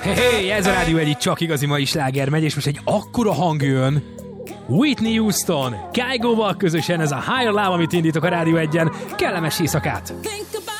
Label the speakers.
Speaker 1: Hey, ez a Rádió Egy, csak igazi mai sláger megy, és most egy akkora hang jön. Whitney Houston, Kygo-val közösen ez a Higher Love, amit indítok a Rádió Egyen. Kellemes éjszakát!